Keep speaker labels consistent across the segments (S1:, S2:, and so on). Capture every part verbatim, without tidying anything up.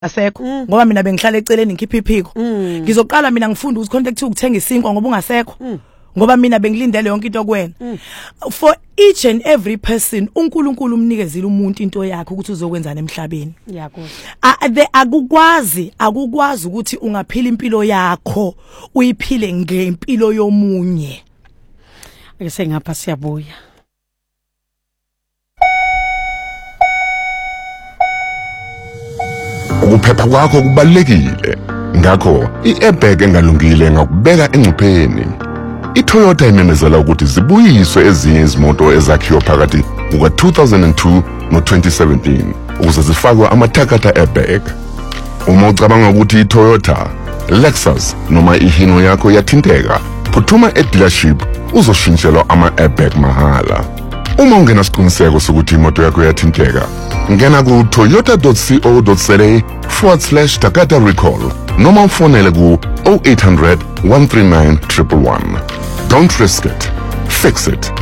S1: asekho ngoba mina bengihlala eceleni ngikhipha iphiko ngizoqala mina ngifunda ukuthi contact ukuthenga isinkwa ngoba ungasekho ngoba mina bengilindele yonke into kuwena for each and every person uNkulunkulu umnikezile umuntu into yakhe ukuthi uzokwenza emhlabeni
S2: yakho
S1: akukwazi akukwazi ukuthi ungaphila impilo yakho uyiphile ngempilo yomunye
S2: ake sengapha siyabuya
S3: ukuphepha kwakho kubalekile ngakho i-airbag engalungile ngakubeka engcupheni iToyota imemezela ukuthi zibuyiswe ezinye izimoto ezakhiwa phakathi kuka two thousand two no twenty seventeen ukuze zifakwe amathakatha airbag uma ucabanga ukuthi iToyota Lexus noma ihino yakho yathinteka phuthuma e-dealership uzoshintshelwa ama-airbag mahala uma ungena siqiniseko sokuthi imoto yakho yathinteka ngena ku toyota dot co dot za forward slash Takata recall noma ufonele ku oh eight hundred, one three nine, one one one. Don't risk it. Fix it.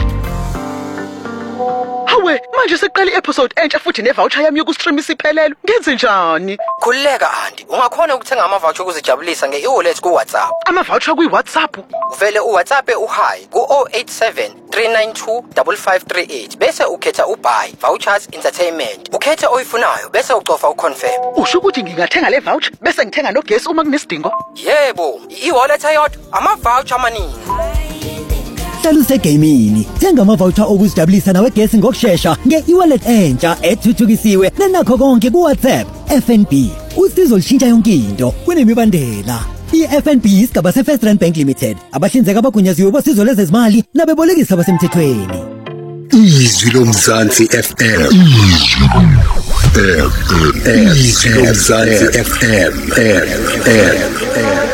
S4: Hawe, manje seqala i-episode entsha futhi ne-voucher yami yoku-stream isiphelele. Ngenze njani?
S5: Khulileka Andi, ungakhona ukuthenga ama-voucher ukuzijabulisa nge-e-wallet ku-WhatsApp.
S4: Ama-voucher kuyi-WhatsApp?
S5: Uvele u-WhatsApp u-hi ku oh eight seven, three nine two, five five three eight bese ukhetha u-buy vouchers entertainment. Ukhethe oyifunayo bese ucofa u-confirm.
S4: Usho ukuthi ngingathenga le voucher bese ngithenga nogesi uma kunesidingo?
S5: Yebo, i-wallet ayodwa ama-voucher amaningi.
S6: Hlala usegamini thenga ama-voucher okuzijabulisa nawe gesi ngokushesha nge-e-wallet entsha ethuthukisiwe nenakho konke ku-WhatsApp. F N B usizo lishintsha yonke into kunemibandela. I-F N B isigaba se-First Rand Bank Limited abahlinzeka abagunyaziwe bosizo lezezimali nabebolekisi abasemthethweni.
S7: Izwi lomzansi F M. Izwi lomzansi F M.